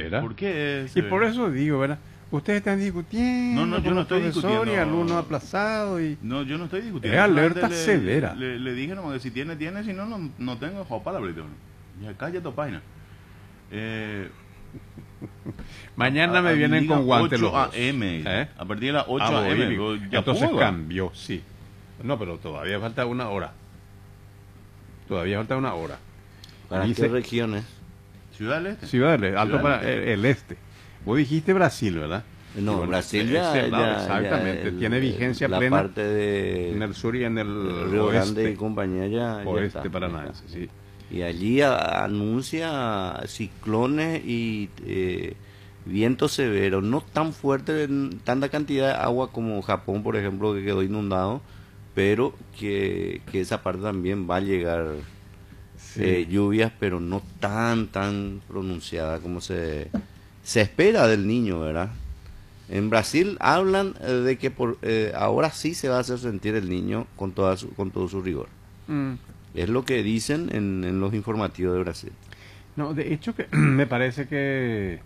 severa. ¿Por qué es Y severa? por eso digo, ¿verdad? Ustedes están discutiendo No, yo con no los estoy profesores y discutiendo. alumnos aplazados y... No, yo no estoy discutiendo. Es alerta Solamente severa. Le dije nomás que si tiene, si no, no tengo jopa la brito. Ya calla tu página. Mañana me vienen con guantes los 8 dos. a.m. ¿Eh? A partir de las 8 Ah, a.m. Bolivia. Ya Entonces puedo, cambió, sí. No, pero todavía falta una hora. Todavía falta una hora. ¿Para Dice- qué regiones? Ciudad del Este. Ciudad del Este, alto Ciudad para del el este. Vos dijiste Brasil, ¿verdad? No, Y bueno, Brasil ese lado, ya exactamente. Tiene vigencia la plena parte de en el sur y en el Río Grande y oeste. compañía ya Oeste está. paranaense, sí. Y allí anuncia ciclones y vientos severos, no tan fuertes, en tanta cantidad de agua como Japón, por ejemplo, que quedó inundado, pero que esa parte también va a llegar Sí. lluvias, pero no tan pronunciada como se espera del niño, ¿verdad? En Brasil hablan de que ahora sí se va a hacer sentir el niño con con todo su rigor. Mm. Es lo que dicen en los informativos de Brasil. No, de hecho que me parece que...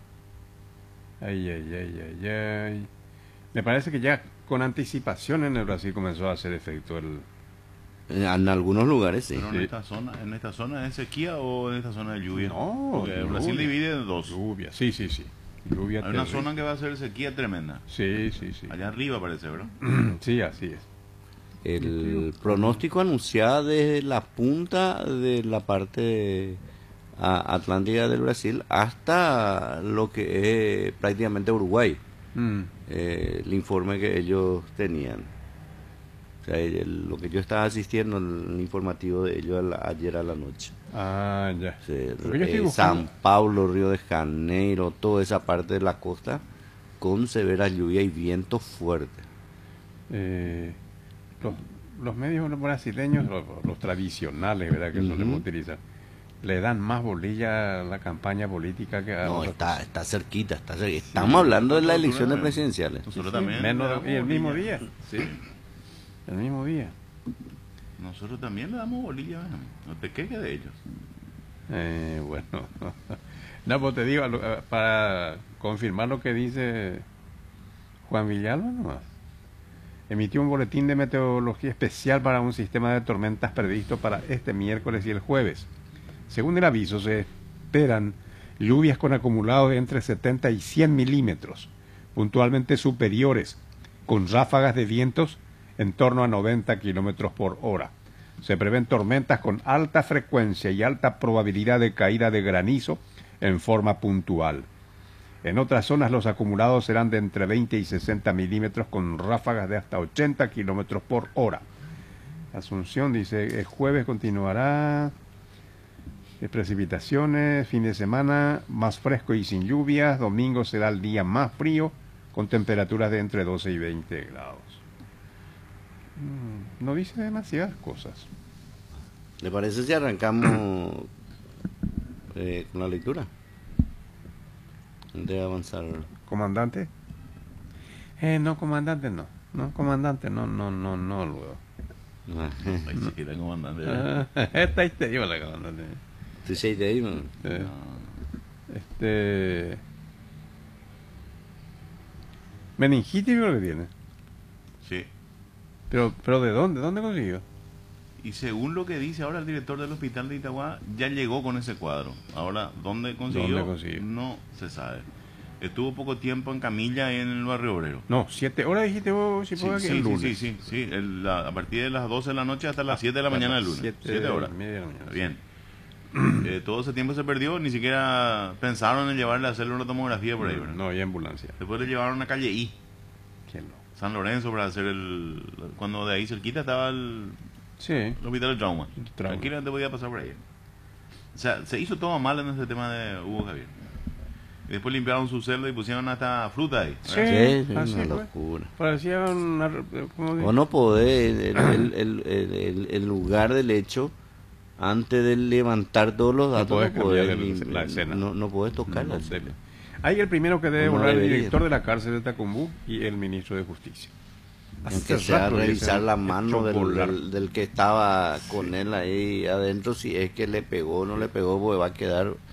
Ay. Me parece que ya con anticipación en el Brasil comenzó a hacer efecto el... En algunos lugares sí. Pero Sí. en esta zona es sequía o en esta zona de lluvia. No, Porque lluvia. Brasil divide en dos. Lluvia, sí. Lluvia Hay una terrible. zona que va a ser sequía tremenda. Sí. Allá arriba parece, ¿verdad? Sí, así es. El pronóstico anunciado desde la punta de la parte atlántica del Brasil hasta lo que es prácticamente Uruguay. Mm. El informe que ellos tenían. O sea, lo que yo estaba asistiendo, el informativo de ellos ayer a la noche. Ah, ya. Sí, Porque yo estoy buscando- San Paulo, Río de Janeiro, toda esa parte de la costa con severa lluvia y viento fuerte. Los medios brasileños, los tradicionales, ¿verdad? Que solemos Ujú. utilizar, le dan más bolilla a la campaña política que a No, otra cosa. está cerquita, está cerquita. Estamos hablando de las elecciones Nosotros- presidenciales. Nosotros Sí, también. menos le damos y el mismo bolilla. día. Sí. El mismo día. Nosotros también le damos bolilla, bueno, no te quejes de ellos. Bueno. No, pues te digo, para confirmar lo que dice Juan Villalba nomás. Emitió un boletín de meteorología especial para un sistema de tormentas previsto para este miércoles y el jueves. Según el aviso, se esperan lluvias con acumulados de entre 70 y 100 milímetros, puntualmente superiores, con ráfagas de vientos en torno a 90 kilómetros por hora. Se prevén tormentas con alta frecuencia y alta probabilidad de caída de granizo en forma puntual. En otras zonas los acumulados serán de entre 20 y 60 milímetros con ráfagas de hasta 80 kilómetros por hora. Asunción dice, el jueves continuará precipitaciones, fin de semana más fresco y sin lluvias, domingo será el día más frío con temperaturas de entre 12 y 20 grados. No dice demasiadas cosas. ¿Le parece si arrancamos con la lectura? De avanzar. ¿Comandante? No, comandante no. No, comandante no, luego. Ahí sí que está comandante. ¿verdad? Esta yo la comandante. ¿Tú sí de ahí, man? Meningitis creo que tiene. Sí. Pero ¿de dónde? ¿Dónde consiguió? Y según lo que dice ahora el director del hospital de Itagua, ya llegó con ese cuadro. Ahora, ¿dónde consiguió? ¿Dónde consiguió? No se sabe. Estuvo poco tiempo en camilla en el barrio obrero. No, 7 horas dijiste vos, si Sí, fue aquí sí, el sí, lunes. sí. A partir de las 12 de la noche hasta las 7 de la mañana del lunes. 7 horas. Media de la mañana. Bien. Todo ese tiempo se perdió, ni siquiera pensaron en llevarle a hacerle una tomografía por ahí, ¿verdad? No, hay ambulancia. Después le llevaron a calle I, ¿Quién no? San Lorenzo, para hacer cuando de ahí cerquita estaba el Sí. hospital del trauma. Trauma. Tranquilamente podía pasar por ahí. O sea, se hizo todo mal en ese tema de Hugo Javier. Y después limpiaron su celda y pusieron hasta fruta ahí. Sí, ¿verdad? Sí, así una fue. locura. Parecía una... ¿cómo digo? O no podés, el lugar del hecho, antes de levantar todos los datos, podés no podés, cambiar la escena. no podés tocar la No escena. debe. Ahí el primero que debe No volar el debería. director de la cárcel de Tacumbú y el ministro de Justicia. Aunque Hace sea rato que revisar se la han mano hecho volar. del que estaba con él ahí adentro, si es que le pegó o no le pegó, porque va a quedar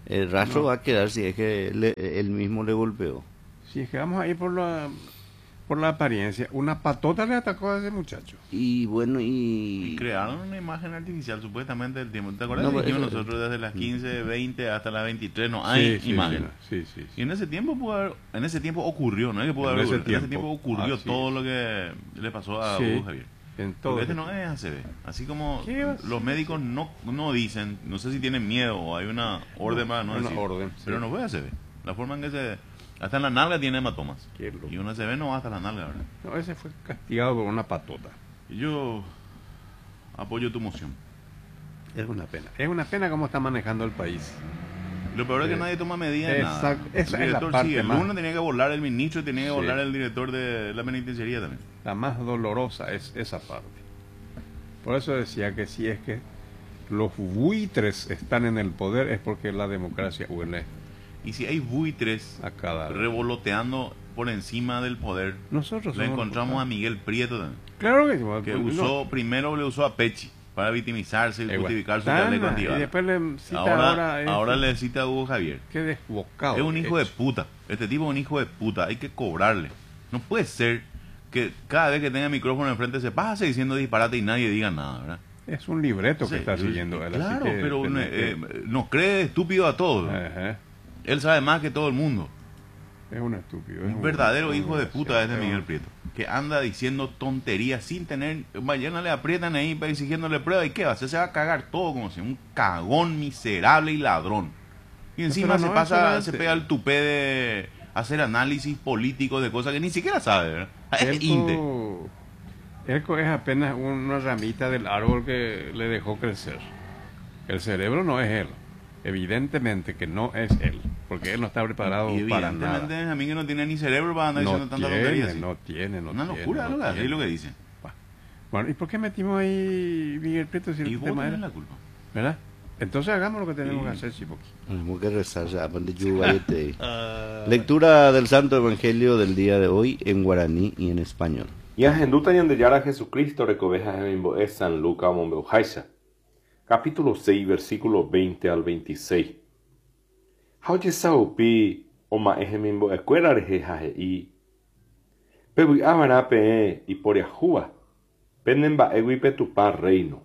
El rastro No. va a quedar si es que él mismo le golpeó. Si es que vamos a ir por la apariencia, una patota le atacó a ese muchacho. Y bueno, Y y... crearon una imagen artificial supuestamente del tiempo. ¿Te acuerdas? No, que pero dijimos eso- nosotros desde las 15, 20 hasta las 23 no hay Sí, imagen. sí, sí, Y sí. en ese tiempo en ese tiempo ocurrió, no es que pudo En haber ese ocurrido. En ese tiempo, tiempo ocurrió así todo es. lo que le pasó a Sí, Hugo Javier. en todo. Porque este no es ACV. Así como ¿Qué va a los ser? médicos no dicen, no sé si tienen miedo o hay una orden para no una decir. orden, sí. Pero no fue ACV. La forma en que hasta en la nalga tiene hematomas. Qué loco. Y un ACV no va hasta la nalga, ¿verdad? No, ese fue castigado por una patota. Y yo apoyo tu moción. Es una pena. Es una pena cómo está manejando el país. Lo peor es que nadie toma medidas de nada. Exacto. Esa El es la director parte sí, el más- lunes tenía que volar el ministro y tenía que Sí. volar el director de la penitenciaría también. La más dolorosa es esa parte. Por eso decía que si es que los buitres están en el poder es porque la democracia huele Y si hay buitres a cada... revoloteando por encima del poder, Nosotros le somos- encontramos a Miguel Prieto también, Claro que sí. que primero le usó a Pechi para victimizarse y justificar su Guastana, chaleco y antibala. después le cita Ahora, ahora este- le cita a Hugo Javier. Qué desbocado. Es un hijo de hecho. puta. Este tipo es un hijo de puta. Hay que cobrarle. No puede ser que cada vez que tenga micrófono enfrente se pase diciendo disparate y nadie diga nada, ¿verdad? Es un libreto que Sí, está siguiendo él. así Claro, que pero tiene que- nos cree estúpido a todos. Ajá. Él sabe más que todo el mundo. Es un estúpido. es Un verdadero un hijo de puta este desgraciado. Miguel Prieto. Que anda diciendo tonterías sin tener... Mañana le aprietan ahí para exigiéndole prueba. ¿Y qué va a hacer? Se va a cagar todo como si un cagón miserable y ladrón. Y encima pero se no es pasa, solamente- se pega el tupé de hacer análisis políticos de cosas que ni siquiera sabe, ¿verdad? Es inte. Elco es apenas una ramita del árbol que le dejó crecer. El cerebro no es él. Evidentemente que no es él. Porque él no está preparado Y para evidentemente nada. a mí que no tiene ni cerebro para andar diciendo tanta tontería. así. No tiene. Una locura, no ¿no? Así tiene. es lo que dice. Bueno, ¿y por qué metimos ahí Miguel Prieto si Y el vos tema tenés era? la culpa. ¿Verdad? Entonces hagamos lo que tenemos Sí. que hacer, Chipoqui. Tenemos que rezar ya, aparte yo vayete. Lectura del Santo Evangelio del día de hoy en guaraní y en español. Yahenduta Yandeyara Jesucristo recoveja en San Lucas Mombeujaisa. Capítulo 6, versículo 20 al 26. Hauye saupi oma ejemimbo escuela rejejaje Pebu avara pe y por yahua. Penemba egui petupa reino.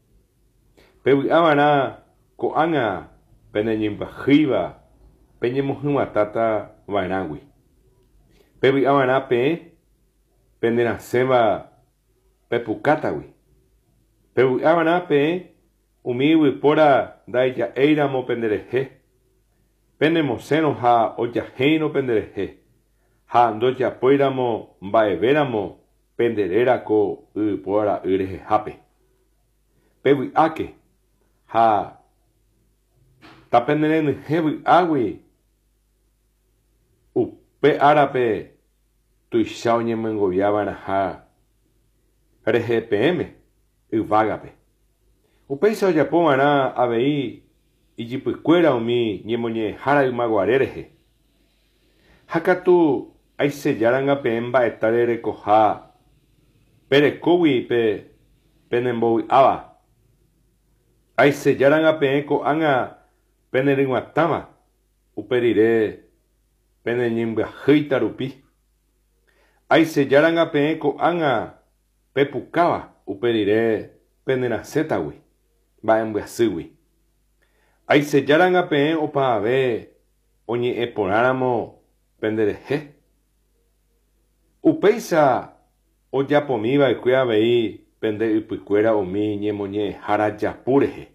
Pebu avara koanga penenyimba jiva. Peñemuhuma tata vainagui. Pebu avara pe pendena sema pepukatawi. Pebu avana pe umiwi pora daya eiramo pendereje. Pendemo seno ha oyaheino pendereje. Ha ndoya poiramo mbaeveramo penderera ko pora ureje hape. Pebu ake ha tapenderen hebu agui upe arape tuixao ñemengoviávana ha RGPM yvágape. Upéicha ojapóva'erã avei ijipykuéra umi ñemoñehára ymaguarérehe. Ha katu aichejáranga peẽ mba'etáre rekoha perekógui pe penembovy'áva. Aichejáranga peẽ ko'ág̃a peneryguatáva uperire peneñembyahýita rupi. Aichejáranga peẽ ko'ág̃a pepukáva uperire penerasẽtagui mba'embyasýgui. Aichejáranga peẽ opavave oñe'ẽporãramo penderehe. Upéicha ojapomíva'ekue avei pende ypykuéra umi ñemoñe'ẽhára japúrehe.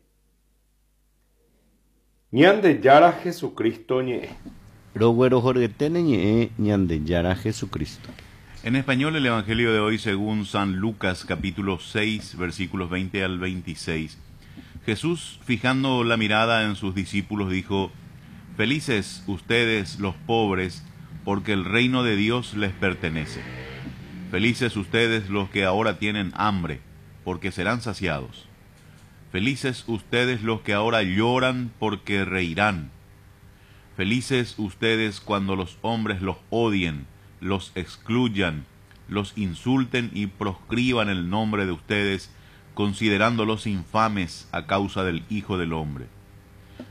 Ñandejára Jesucristo ñe'ẽ. Roguero Jorgetene ñe'ẽ Ñandejara Jesucristo. En español, el Evangelio de hoy, según San Lucas, capítulo 6, versículos 20 al 26. Jesús, fijando la mirada en sus discípulos, dijo: Felices ustedes los pobres, porque el reino de Dios les pertenece. Felices ustedes los que ahora tienen hambre, porque serán saciados. Felices ustedes los que ahora lloran, porque reirán. Felices ustedes cuando los hombres los odien, los excluyan, los insulten y proscriban el nombre de ustedes, considerándolos infames a causa del Hijo del Hombre.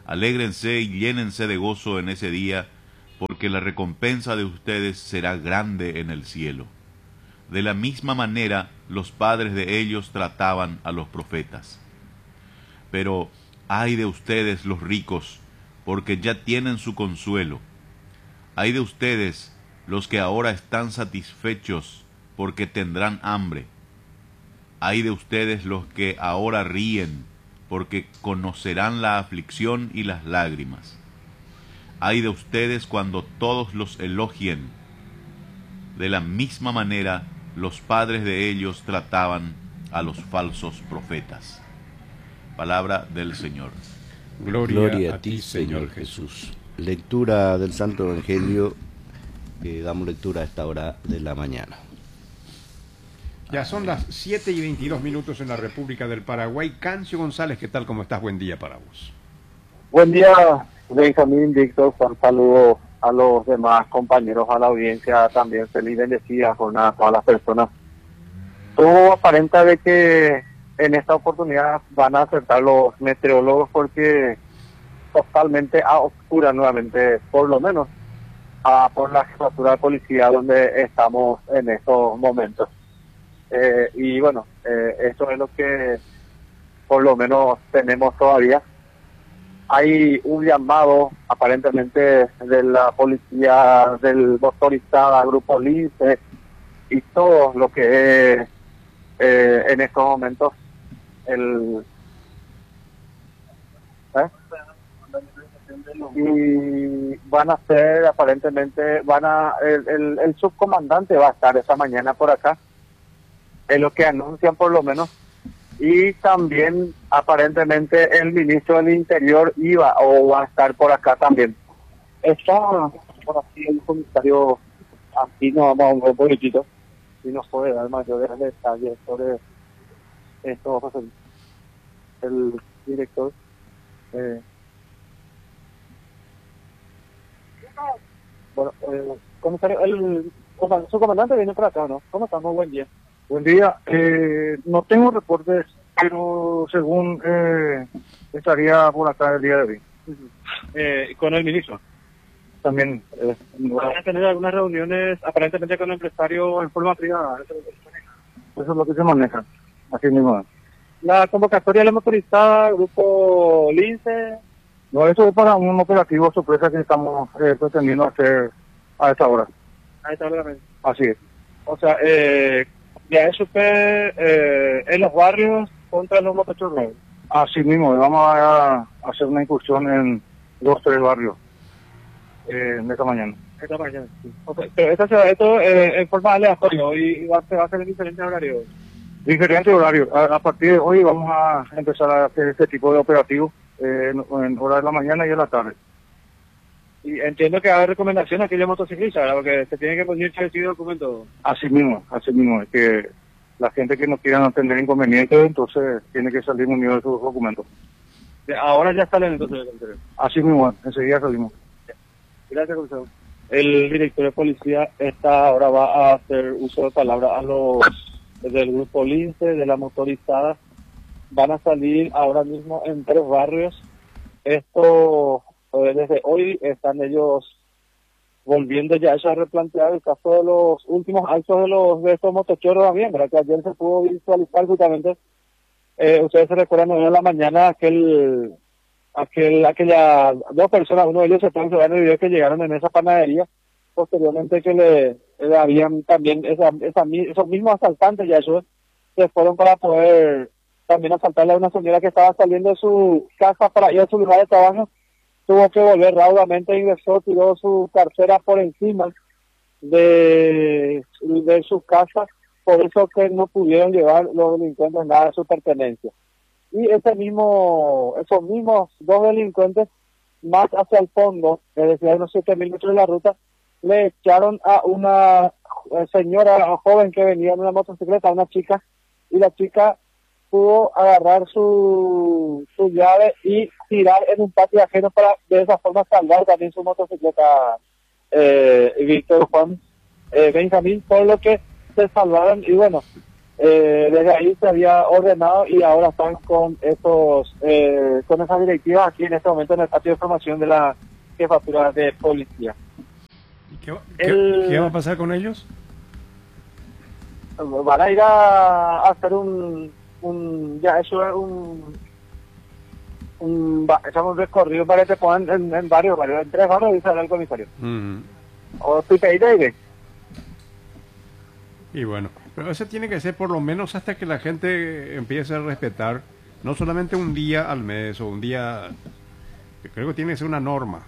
Alégrense y llénense de gozo en ese día, porque la recompensa de ustedes será grande en el cielo. De la misma manera los padres de ellos trataban a los profetas. Pero ay de ustedes los ricos, porque ya tienen su consuelo. Ay de ustedes los que ahora están satisfechos, porque tendrán hambre. Ay de ustedes los que ahora ríen, porque conocerán la aflicción y las lágrimas. Ay de ustedes cuando todos los elogien. De la misma manera los padres de ellos trataban a los falsos profetas. Palabra del Señor. Gloria a ti, Señor Jesús. Lectura del Santo Evangelio, que damos lectura a esta hora de la mañana. Ya son las 7:22 en la República del Paraguay. Cancio González, ¿qué tal? ¿Cómo estás? Buen día para vos. Buen día, Benjamín, Víctor. Un saludo a los demás compañeros, a la audiencia también. Feliz bendecida jornada a todas las personas. Todo aparenta de que en esta oportunidad van a acertar los meteorólogos, porque totalmente a oscuras nuevamente, por lo menos por la jefatura de policía donde estamos en estos momentos. Y bueno, eso es lo que por lo menos tenemos todavía. Hay un llamado aparentemente de la policía, del motorizada, Grupo Lince y todo lo que es en estos momentos y van a ser aparentemente, el subcomandante va a estar esa mañana por acá, es lo que anuncian por lo menos, y también aparentemente el ministro del Interior va a estar por acá también. Está por aquí el comisario, aquí nos vamos a un poquitito y nos puede dar mayores detalles sobre esto, José, el director. Bueno, comisario, su comandante viene por acá, ¿no? ¿Cómo estamos? Buen día. Buen día. No tengo reportes, pero según estaría por acá el día de hoy. Con el ministro. También ¿Van a tener algunas reuniones aparentemente con el empresario en forma privada? eso es lo que se maneja. Así mismo. La convocatoria de la motorizada, Grupo Lince. No, eso es para un operativo sorpresa que estamos pretendiendo hacer a esta hora. Ahí está, obviamente. Así es. O sea, ya es usted en los barrios contra los motochorros. Así mismo, vamos a hacer una incursión en 2-3 barrios esta mañana. Esta mañana, sí. Okay. Pero esto en forma aleatoria y va a ser en diferentes horarios. Diferentes horarios. A partir de hoy vamos a empezar a hacer este tipo de operativos en horas de la mañana y en la tarde. Y entiendo que va a haber recomendaciones a aquellos motociclistas, ¿verdad? Porque se tiene que poner ese documento. Así mismo, es que la gente que no quiera tener inconvenientes, entonces tiene que salir munido de sus documentos. Ahora ya salen entonces. Así mismo, enseguida salimos. Gracias, comisario. El director de policía ahora va a hacer uso de palabras a los del Grupo Lince, de la motorizada. Van a salir ahora mismo en 3 barrios. Esto, desde hoy están ellos volviendo ya a replantear el caso de los últimos actos de estos motochorros también, ¿verdad? Que ayer se pudo visualizar justamente. Ustedes se recuerdan hoy en la mañana aquellas 2 personas, uno de ellos se puede ver en el video, que llegaron en esa panadería, posteriormente que le habían también esos mismos asaltantes ya ellos se fueron para poder también asaltarle a una señora que estaba saliendo de su casa para ir a su lugar de trabajo. Tuvo que volver raudamente, ingresó, tiró su cartera por encima de su casa, por eso que no pudieron llevar los delincuentes nada de su pertenencia. Y esos mismos 2 delincuentes, más hacia el fondo, es decir, a unos 7.000 metros de la ruta, le echaron a una señora joven que venía en una motocicleta, a una chica, y la chica pudo agarrar su llave y tirar en un patio ajeno para de esa forma salvar también su motocicleta, Víctor, Juan, Benjamín, por lo que se salvaron. Y bueno, desde ahí se había ordenado y ahora están con con esas directivas aquí en este momento en el patio de formación de la jefatura de policía. ¿Y El- qué va a pasar con ellos? Van a ir a hacer ya eso es echamos un recorrido para que te pongan en varios, en 3 barrios, dice el comisario. Ujú. O Pipe David. Y bueno, pero eso tiene que ser por lo menos hasta que la gente empiece a respetar, no solamente un día al mes o un día, creo que tiene que ser una norma.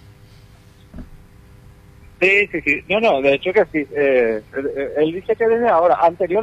Sí. No, de hecho que sí. Él dice que desde ahora,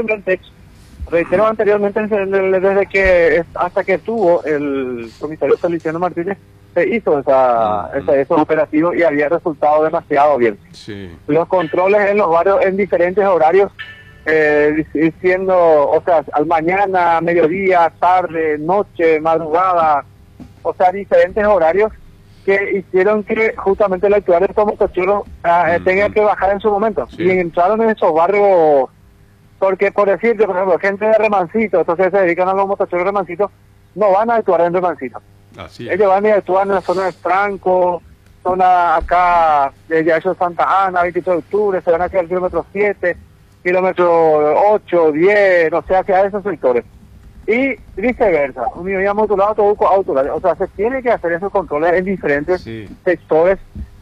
reitero anteriormente, desde que hasta que estuvo el comisario Feliciano Martínez, se hizo esos operativos y había resultado demasiado bien. Sí. Los controles en los barrios en diferentes horarios, diciendo, o sea, al mañana, mediodía, tarde, noche, madrugada, o sea, diferentes horarios que hicieron que justamente el actual de estos motochorros tenga que bajar en su momento. Sí. Y entraron en esos barrios, porque por decirte, por ejemplo, gente de Remancito, entonces se dedican a los motochorros de Remancito, no van a actuar en Remancito. Así es. Ellos van y actúan en la zona de Franco, zona acá de Yacho Santa Ana, 23 de octubre, se van hacia el kilómetro 7, kilómetro 8, 10, no sé, hacia esos sectores. Y viceversa, unidad modulada, todo autoridad. O sea, se tiene que hacer esos controles en diferentes Sí. sectores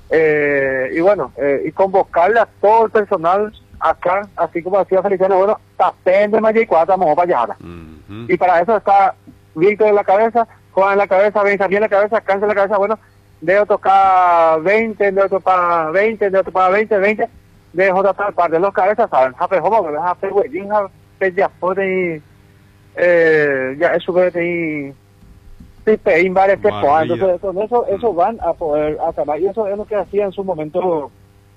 y bueno, y convocarle a todo el personal acá, así como decía Feliciano, bueno, tapen de Mayicuata, vamos para allá. Ujú. Y para eso está Víctor en la cabeza, Juan en la cabeza, Benjamín en la cabeza, Cáncer en la cabeza, bueno, dejo tocar 20, dejo tocar 20, dejo tocar 20, dejo tocar par de los cabezas, ¿saben? Jape, ¿cómo me vas a hacer, güey? Ya puede ya eso puede tener sí, varios Maravilla. entonces con eso van a poder acabar, y eso es lo que hacía en su momento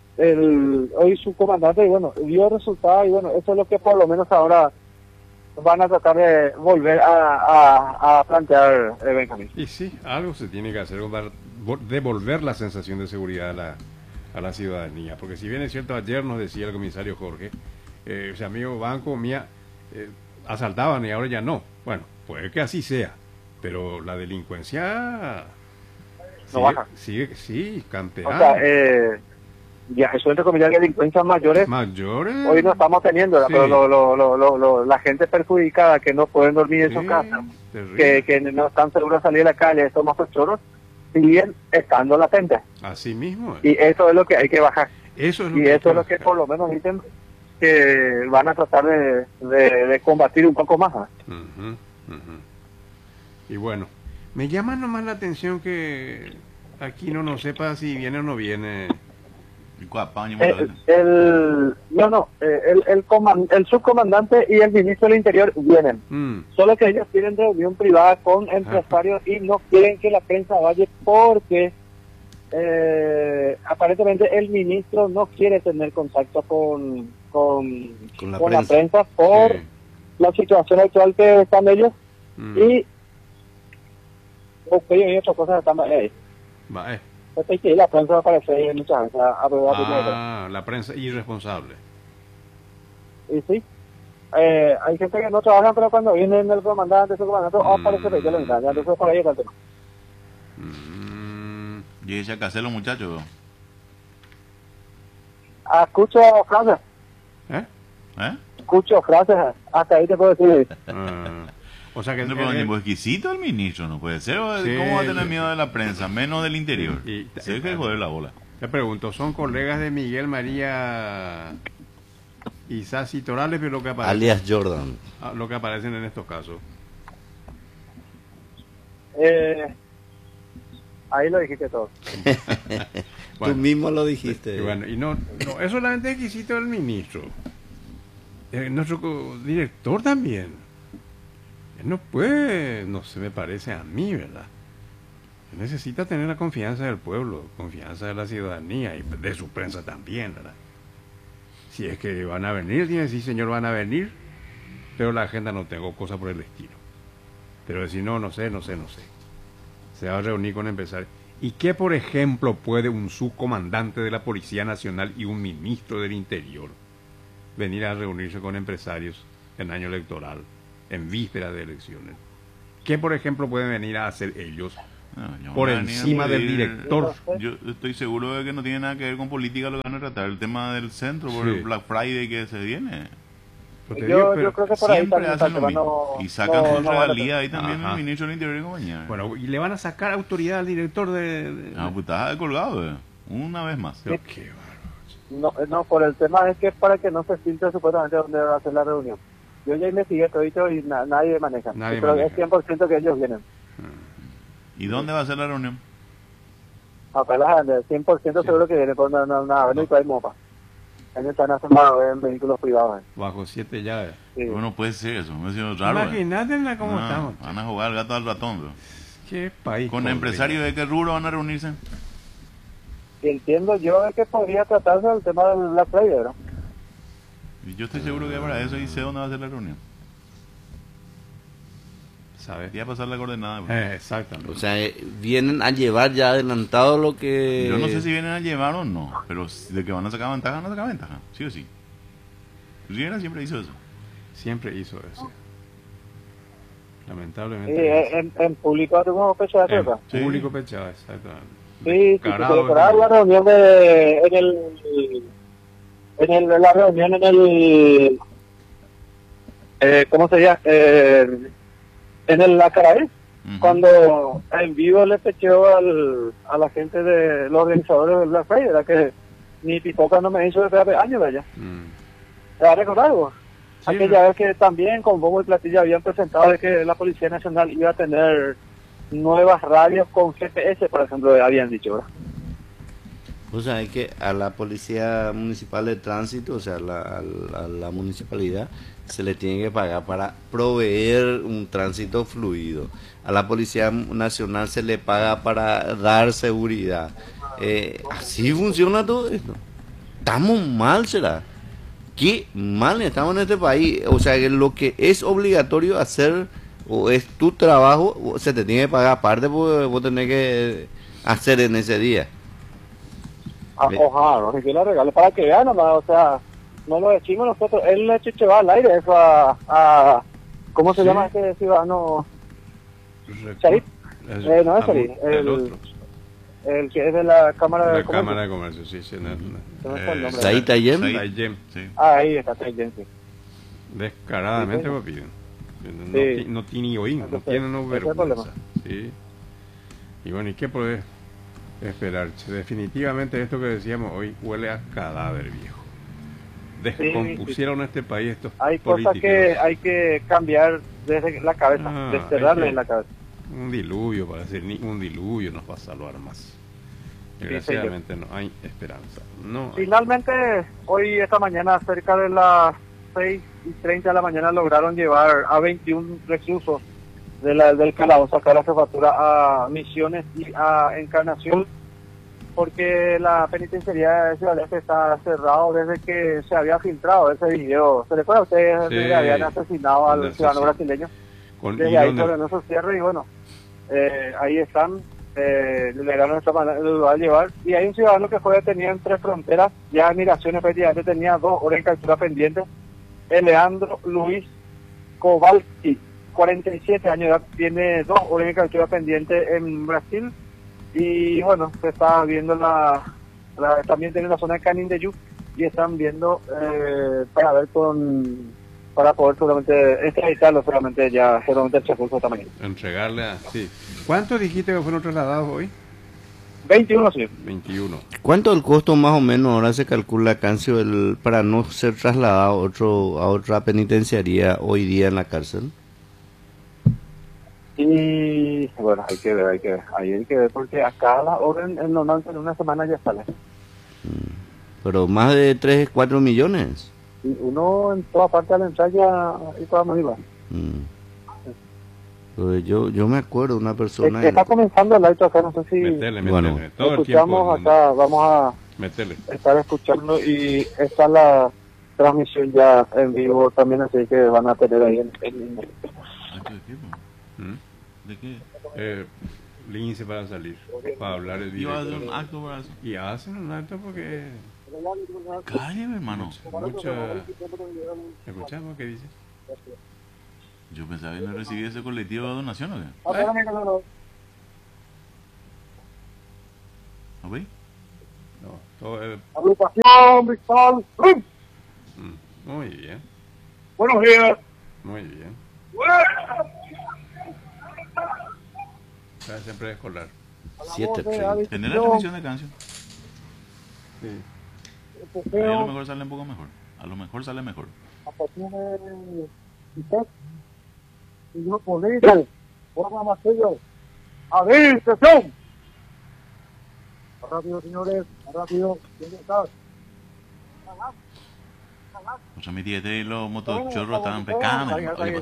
hoy su comandante, y bueno, dio resultado, y bueno, eso es lo que por lo menos ahora van a tratar de volver a plantear, Benjamín. Y sí, algo se tiene que hacer, devolver la sensación de seguridad a la ciudadanía. Porque si bien es cierto, ayer nos decía el comisario Jorge, ese amigo banco mía, asaltaban y ahora ya no. Bueno, puede que así sea, pero la delincuencia baja. sigue, sí, campeando. O sea, ya eso entre comillas delincuencias mayores Mayores. hoy no estamos teniendo, Sí. pero la gente perjudicada que no pueden dormir en sus Sí, casas, terrible. que no están seguros de salir a la calle, estos motochorros siguen estando latentes, Así mismo. y eso es lo que hay que bajar, Eso es lo y que hay eso es lo que bajar. por lo menos dicen que van a tratar de combatir un poco más. Ujú, ujú. Y bueno, me llama nomás la atención que aquí no sepa si viene o no viene. El subcomandante y el ministro del Interior vienen, solo que ellos tienen reunión privada con empresarios y no quieren que la prensa vaya porque aparentemente el ministro no quiere tener contacto con la prensa por Sí. la situación actual que están ellos Mm. y y otras cosas están ahí. Va, Entonces, que la prensa va a aparecer ahí muchas veces la prensa irresponsable. y sí, hay gente que no trabaja, pero cuando viene el comandante, aparece que lo engaña, entonces por ahí está el tema. Y ella que hacer los muchachos. Escucho frases, ¿Eh? hasta ahí te puedo decir. O sea que No, pero un tipo exquisito el ministro, no puede ser. Sí, ¿Cómo va a tener sí, miedo sí. de la prensa? Menos del interior. Se deja de joder la bola. te pregunto, ¿son colegas de Miguel María Isasi Torales, pero lo que aparecen, alias Jordan. lo que aparecen en estos casos? Ahí lo dijiste todo. Tú mismo lo dijiste. Y bueno, y no es solamente exquisito el ministro, nuestro director también. Él no puede, no se me parece a mí, ¿verdad? Él necesita tener la confianza del pueblo, confianza de la ciudadanía y de su prensa también, ¿verdad? Si es que van a venir, tiene que decir, señor, van a venir, pero la agenda no tengo, cosa por el estilo. Pero decir, no sé. Se va a reunir con empresarios. ¿Y qué, por ejemplo, puede un subcomandante de la Policía Nacional y un ministro del Interior venir a reunirse con empresarios en año electoral, en víspera de elecciones. ¿Qué, por ejemplo, pueden venir a hacer ellos No, por no, encima ni- del director? Yo estoy seguro de que no tiene nada que ver con política lo que van a tratar. El tema del centro, por Sí. el Black Friday que se viene. Pues te digo, pero- Yo creo que por ahí Siempre también está hacen el lo tema, mismo. no- Y sacan no- sus no van a regalías ahí también Ajá. el ministro del Interior y compañía. bueno, y le van a sacar autoridad al director de- Ah, pues estás colgado, una vez más. Pero qué bárbaro. no, por el tema es que es para que no se filtre supuestamente dónde va a ser la reunión. Yo ya investigué todito y nadie maneja. Nadie Yo creo que maneja. es 100% que ellos vienen. ¿Y dónde va a ser la reunión? Acá la gente, 100% seguro que vienen por una avenida y hay mopa. Ahí están haciendo en vehículos privados. Bajo 7 llaves. Sí. Bueno, puede ser eso. Me ha sido raro. Imagínate cómo No, estamos. van a jugar al gato al ratón. Bro. Qué país. ¿Con podrido. empresarios de qué rubro van a reunirse? Y entiendo yo de que podría tratarse del tema de la playa, ¿no? Y yo estoy seguro que para eso y sé dónde va a ser la reunión. ¿Sabes? Ya pasar la coordenada. bro. Exactamente. O sea, vienen a llevar ya adelantado lo que... Yo no sé si vienen a llevar o no, pero de que van a sacar ventaja, van a sacar ventaja. Sí o sí. Riera siempre hizo eso. Siempre hizo eso. Sí, Lamentablemente. en público tengo fecha de En eso. en público pechado, exactamente. Sí, sí, te Descarado, recordar la reunión la reunión en el, ¿cómo se llama? En el Acaraí, Ujú. cuando en vivo le pecheó a la gente de los organizadores del Black Friday, era que ni pipoca no me hizo desde hace años de allá. ¿Te va a recordar algo? Sí, Aquella vez que también con bombo y platillo habían presentado de que la Policía Nacional iba a tener nuevas radios con GPS, por ejemplo, habían dicho, ¿verdad? O sea, hay que a la Policía Municipal de Tránsito, o sea, a la municipalidad, se le tiene que pagar para proveer un tránsito fluido. A la Policía Nacional se le paga para dar seguridad. Así funciona todo esto. Estamos mal, será. Qué mal estamos en este país. O sea, que lo que es obligatorio hacer o es tu trabajo, se te tiene que pagar aparte porque vos tenés que hacer en ese día. Ojalá, no sé qué le regale para que vean nomás, o sea, no lo decimos nosotros, él le chicheba al aire eso ¿cómo se Sí. llama este ciudadano? Recu- Sharif. el- No es Sharif, el otro. El que es de la Cámara de La Comercio. Cámara de Comercio, sí, sí. ¿Cómo está el nombre? Said Tayem. Tayem. Sí. Ahí está, Tayem, sí. Descaradamente Sí, lo piden. No, Sí. no tiene oído, no Entonces, tienen no ese es el vergüenza. problema. Sí. Y bueno, ¿y qué podés esperar? Definitivamente esto que decíamos hoy huele a cadáver viejo. Descompusieron este país estos Hay políticos. cosas que hay que cambiar desde la cabeza, Ah, desterrarle hay que- en la cabeza. Un diluvio, para decir, ni un diluvio nos va a salvar más. Desgraciadamente no hay esperanza. No hay. Finalmente, hoy, esta mañana, cerca de las 6:30 de la mañana, lograron llevar a 21 reclusos del calabozo acá a la jefatura a Misiones y a Encarnación, porque la penitenciaría de Ciudad Este está cerrado desde que se había filtrado ese video. ¿Se recuerda a ustedes Sí. que habían asesinado al Donde ciudadano asesin- brasileño? Con, Desde y ahí donde- ordenó su cierre y bueno, ahí están, lograron de esta manera lo va a llevar. Y hay un ciudadano que fue detenido en Tres Fronteras, ya en migraciones prácticamente tenía 2 horas en captura pendiente, Leandro Luis Kowalski, 47 años de edad, tiene 2 horas en captura pendiente en Brasil. Y bueno, se está viendo también tiene la zona de Canindeyú y están viendo para ver para poder seguramente extraditarlo seguramente el transcurso de esta mañana. entregarle a... Sí. ¿Cuántos dijiste que fueron trasladados hoy? 21, sí. 21. ¿Cuánto el costo más o menos ahora se calcula, Cancio, para no ser trasladado a otra penitenciaría hoy día en la cárcel? Y bueno, hay que ver, ahí hay que ver, porque acá la orden normalmente en una semana ya sale. Pero más de 3, 4 millones. Y uno en toda parte de la entrada y toda arriba. Pues yo me acuerdo de una persona... Está comenzando el live acá, no sé si Metele, Bueno. todo el escuchamos tiempo. acá, vamos a Metele. estar escuchando y está la transmisión ya en vivo también, así que van a tener ahí ¿Acto de qué? po? ¿Mm? ¿De qué? Lince para salir, para hablar el Iba a hacer director. un acto para eso. Y hacen un acto porque Cállame, hermano. mucha... ¿Escuchamos qué dice? Yo pensaba que no recibí ese colectivo de donación, ¿o qué? ¿No veis? No, todo es... Agrupación Bristol. Muy bien, Buenos días. muy bien. Clase preescolar. Siete, Tener la transmisión de canción. Sí. Ahí a lo mejor sale un poco mejor. A lo mejor sale mejor. A partir de usted y yo político, forma más sello. ¡Atención! Rápido, señores, rápido. ¿Dónde estás? O sea, mi tía y los motochorros estaban pecando.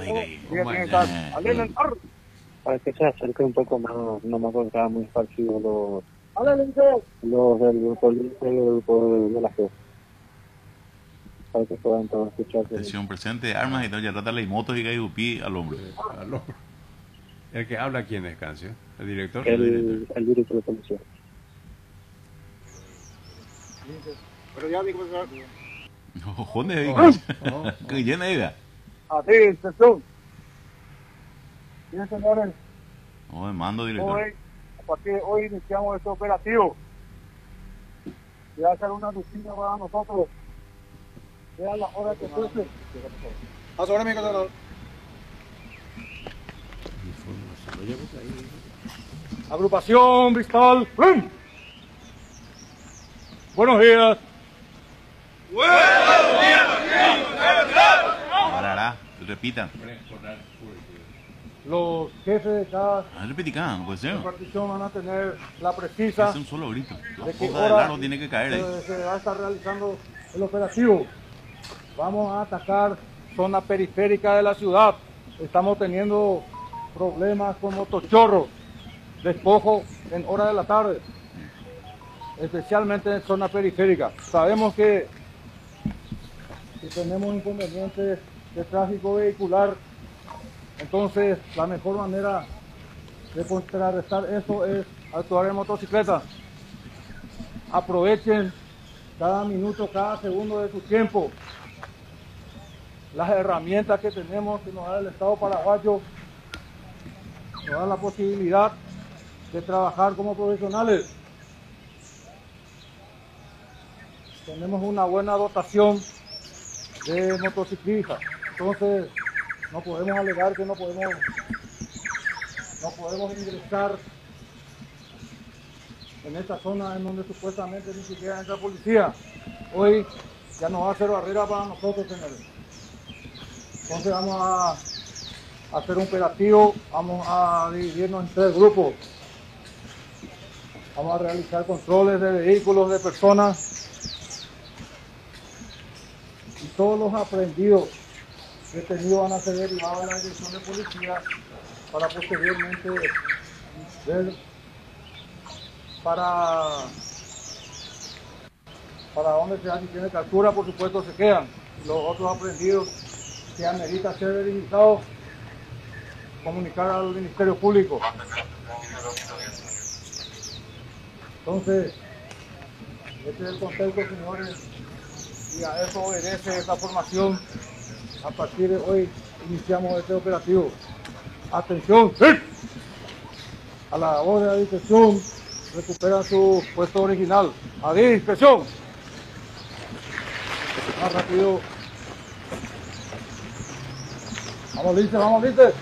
Para que se acerque un poco más, no me acuerdo, estaban muy esparcidos los del grupo Lince y el grupo de la jefa. Para que puedan todos escuchar. Atención, presente, armas y todo, ya trata las motos y gaiupí al hombro. Al hombro. El que habla, ¿quién es, Cancio? ¿El director? El director de policía. Pero ya digo, ¿Dónde? ¿Qué llena de idea? atención. Bien, señores, No, me mando, director. hoy, a partir de hoy iniciamos este operativo. Y va a ser una rutina para nosotros. Vean la hora que fuese. Ahora mi contador. Agrupación Bristol. Buenos días. Parará, repitan. Los jefes de cada Repitican, pues sí. repartición van a tener la precisa Es un solo grito. La de qué hoja del hora aro tiene que caer ahí. se va a estar realizando el operativo. Vamos a atacar zona periférica de la ciudad. Estamos teniendo problemas con motochorros, despojo en hora de la tarde, especialmente en zona periférica. Sabemos que tenemos inconvenientes de tráfico vehicular, entonces la mejor manera de contrarrestar eso es actuar en motocicleta. Aprovechen cada minuto, cada segundo de su tiempo. Las herramientas que tenemos, que nos da el Estado paraguayo, nos da la posibilidad de trabajar como profesionales. Tenemos una buena dotación de motociclistas, entonces no podemos alegar que no podemos ingresar en esta zona en donde supuestamente ni siquiera entra policía. Hoy ya no va a ser barrera para nosotros, señores. Entonces vamos a hacer un operativo, vamos a dividirnos en 3 grupos. Vamos a realizar controles de vehículos, de personas, y todos los aprehendidos detenidos van a ser derivados a la dirección de policía para posteriormente ver para dónde se dan, si tiene captura, por supuesto se quedan. Los otros aprehendidos que amerita ser verificados, comunicar al Ministerio Público. Entonces, este es el contexto, señores, y a eso obedece esta formación. A partir de hoy iniciamos este operativo. Atención, ¡sí! A la voz de la discreción, recuperan su puesto original. A discreción. Más rápido. Vamos, Lince, vamos, Lince.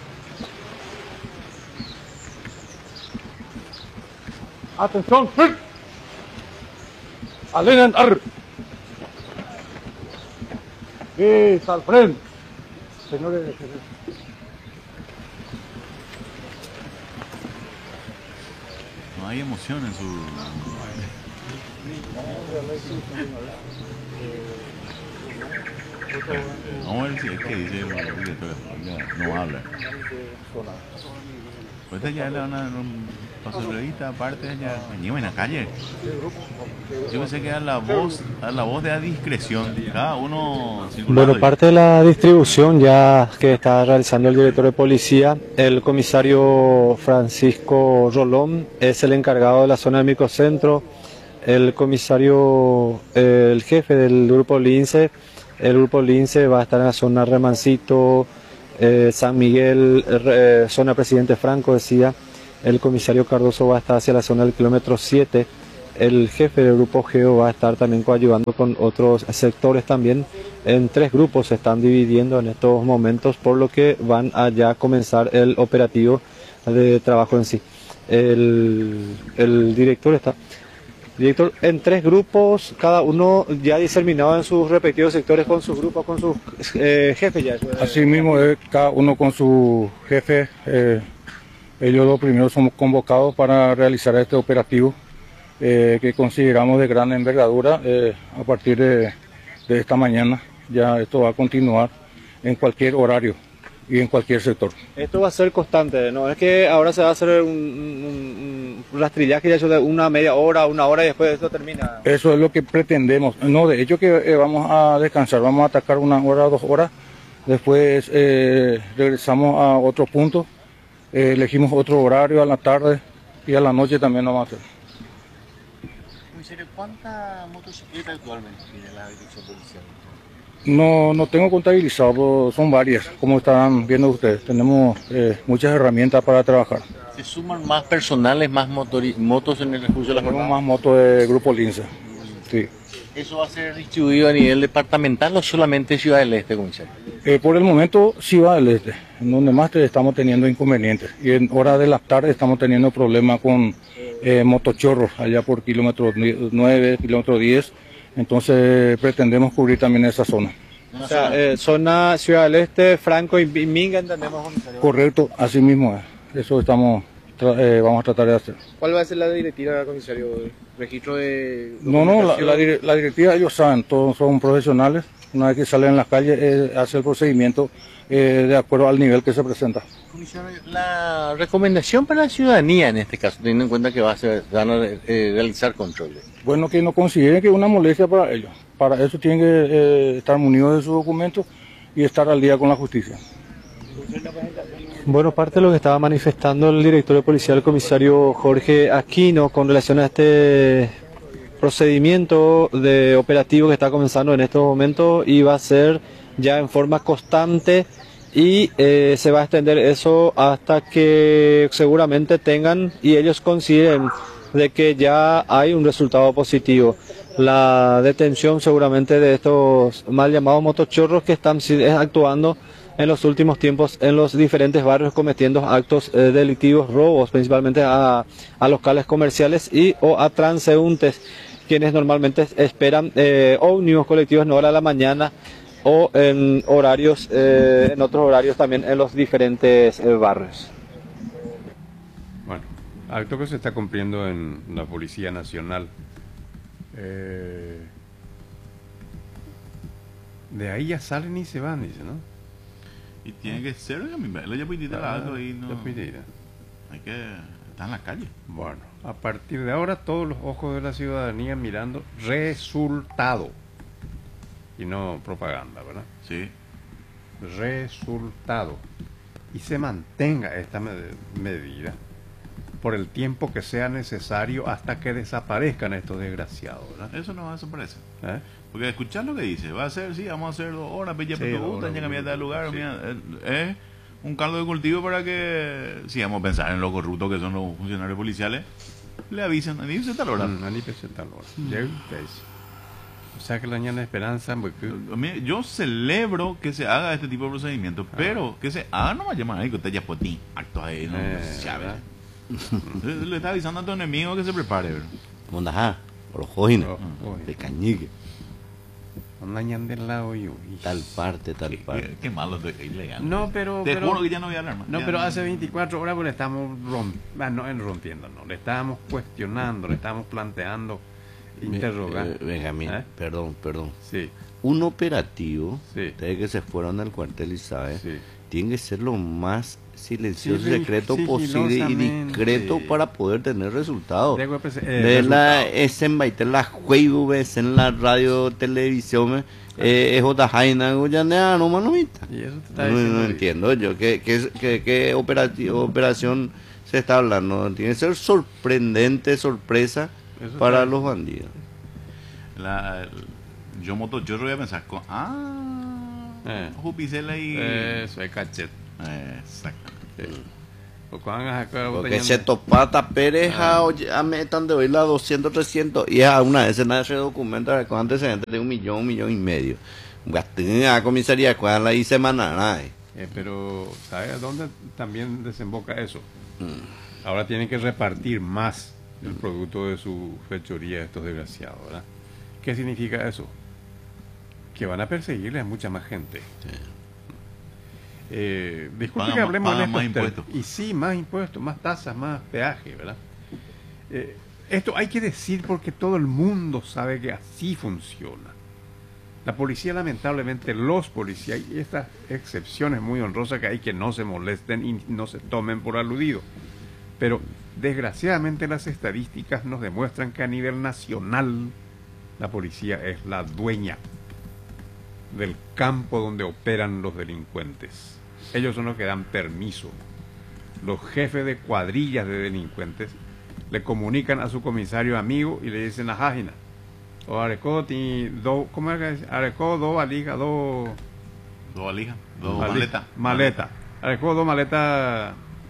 Atención, ¡sí! Alinen, arr. Y al frente. Señores, No hay emoción en su... Vamos a ver si es que dice el director, no habla. Pues ya le van a dar un paso de revista, aparte ya en la calle. Yo pensé que era la voz de la discreción, cada uno circulando. Bueno, parte de la distribución ya que está realizando el director de policía, el comisario Francisco Rolón es el encargado de la zona del microcentro, el comisario, el jefe del grupo Lince El grupo Lince va a estar en la zona Remancito, San Miguel, zona Presidente Franco, decía. El comisario Cardoso va a estar hacia la zona del kilómetro 7. El jefe del grupo Geo va a estar también coayudando con otros sectores también. En 3 grupos se están dividiendo en estos momentos, por lo que van a ya comenzar el operativo de trabajo en sí. El director está... Director, en 3 grupos, cada uno ya diseminado en sus respectivos sectores con sus grupos, con sus jefes ya. Así mismo, cada uno con su jefe. Ellos los primeros somos convocados para realizar este operativo que consideramos de gran envergadura. A partir de esta mañana ya esto va a continuar en cualquier horario y en cualquier sector. Esto va a ser constante, ¿no? Es que ahora se va a hacer un rastrillaje ya de una media hora, 1 hora y después esto termina. Eso es lo que pretendemos. No, de hecho que vamos a descansar, vamos a atacar 1 hora, 2 horas, después regresamos a otro punto, elegimos otro horario a la tarde y a la noche también lo vamos a hacer. ¿Cuántas motocicletas actualmente tiene la dirección policial? No tengo contabilizado, son varias, como están viendo ustedes. Tenemos muchas herramientas para trabajar. ¿Se suman más personales, más motos en el recurso de la Tenemos jornada? más motos de Grupo Lince. Sí. ¿Eso va a ser distribuido a nivel departamental o solamente Ciudad del Este, comisario? Por el momento Ciudad del Este, en donde más estamos teniendo inconvenientes. Y en horas de la tarde estamos teniendo problemas con motochorros, allá por kilómetro 9, kilómetro 10. Entonces pretendemos cubrir también esa zona. O sea, zona Ciudad del Este, Franco y Minga, entendemos, comisario. Correcto, así mismo es. Eso vamos a tratar de hacer. ¿Cuál va a ser la directiva, comisario? ¿Registro de No, la directiva ellos saben, todos son profesionales. Una vez que salen en las calles, hace el procedimiento de acuerdo al nivel que se presenta. Comisario, la recomendación para la ciudadanía en este caso, teniendo en cuenta que van a realizar controles. Bueno, que no consideren que es una molestia para ellos. Para eso tienen que estar munidos de sus documentos y estar al día con la justicia. Bueno, parte de lo que estaba manifestando el director de policía, el comisario Jorge Aquino, con relación a este procedimiento de operativo que está comenzando en estos momentos y va a ser ya en forma constante y se va a extender eso hasta que seguramente tengan y ellos consideren de que ya hay un resultado positivo. La detención seguramente de estos mal llamados motochorros que están actuando en los últimos tiempos en los diferentes barrios cometiendo actos delictivos, robos principalmente a locales comerciales y o a transeúntes, quienes normalmente esperan ómnibus colectivos en hora de la mañana o en horarios, en otros horarios también en los diferentes barrios. Bueno, acto que se está cumpliendo en la Policía Nacional. De ahí ya salen y se van, dice, ¿no? Y tiene que ser, ya puede algo y no. Hay que estar en la calle. Bueno, a partir de ahora todos los ojos de la ciudadanía mirando resultado y no propaganda, ¿verdad? Sí. Resultado. Y se mantenga esta medida por el tiempo que sea necesario hasta que desaparezcan estos desgraciados, ¿verdad? Eso no va a desaparecer. ¿Eh? Porque escuchar lo que dice, va a ser, sí, vamos a hacer 2 horas, bella, Sí, pero 2 horas, ya cambiar de lugar, sí. mira, es un caldo de cultivo para que, si vamos a pensar en los corruptos que son los funcionarios policiales, le avisan, a dice tal hora. Ali tal hora. Llega usted. O sea que la ñana esperanza, porque Yo celebro que se haga este tipo de procedimientos, pero que se haga no va a llamar ahí que usted ya por ti, acto ahí, no sabe. Le está avisando a tu enemigo que se prepare, ¿verdad? Mondajá, por los jóvenes, Oh, de cañique, una ñan del lado y tal parte. Qué malo, ilegal. No, pero Te juro que ya no voy a hablar más. no, Ya pero hace 24 horas pues le estamos rompiendo, no, le estábamos cuestionando, le estábamos planteando interrogar. Benjamín, ¿Eh? perdón. Sí, Un operativo, Sí. ustedes que se fueron al cuartel y saben, sí. tiene que ser lo más silencioso y Sí, secreto posible y sigilosamente. discreto para poder tener resultados. Luego, pues, La SMBT, la juego, ves en la radio, televisión, es otra jaina, ya no manomita. Y eso te está No diciendo. entiendo yo qué operación se está hablando. Tiene que ser sorprendente, sorpresa Eso para está- los bandidos. Yo motochorro voy a pensar con... Jupicela y... Eso es cachet. Exactamente. Porque se topata Pérez a metan de hoy la 200, 300 y a una vez nada se documenta con antecedentes de 1 millón y medio. Gasté a comisaría cuál la hice semana. Pero ¿sabes dónde también desemboca eso? Ahora tienen que repartir más el producto de su fechoría estos desgraciados, ¿verdad? ¿Qué significa eso? Que van a perseguirle a mucha más gente. Disculpe que hablemos de más impuestos. Y sí, más impuestos, más tasas, más peaje, ¿verdad? Esto hay que decir porque todo el mundo sabe que así funciona. La policía, lamentablemente, los policías, y estas excepciones muy honrosas que hay que no se molesten y no se tomen por aludido. Pero, desgraciadamente, las estadísticas nos demuestran que a nivel nacional la policía es la dueña del campo donde operan los delincuentes. Ellos son los que dan permiso. Los jefes de cuadrillas de delincuentes le comunican a su comisario amigo y le dicen a Jágina, o arecó ¿cómo es que dice? Arecó dos valijas, dos maletas. Arecó dos maletas.